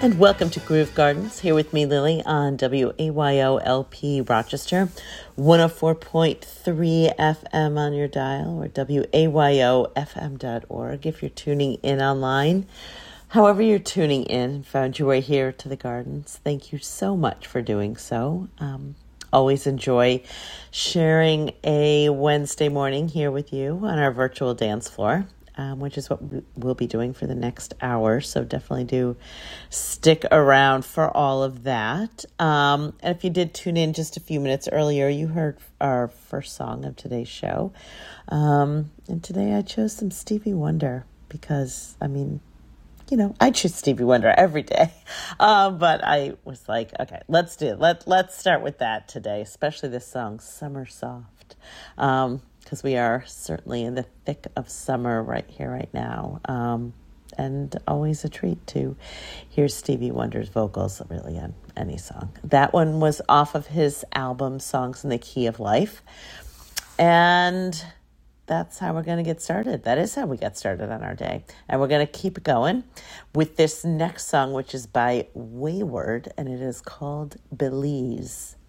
And welcome to Groove Gardens, here with me, Lily, on WAYO-LP Rochester, 104.3 FM on your dial, or WAYOFM.org if you're tuning in online. However you're tuning in, found your way here to the gardens, thank you so much for doing so. Always enjoy sharing a Wednesday morning here with you on our virtual dance floor. Which is what we'll be doing for the next hour. So definitely do stick around for all of that. And if you did tune in just a few minutes earlier, you heard our first song of today's show. And today I chose some Stevie Wonder because, I choose Stevie Wonder every day. But I was like, okay, let's start with that today, especially this song, Summer Soft. Because we are certainly in the thick of summer right here, right now. And always a treat to hear Stevie Wonder's vocals, really, on any song. That one was off of his album, Songs in the Key of Life. And that's how we're going to get started. That is how we got started on our day. And we're going to keep going with this next song, which is by Wayward, and it is called Belize.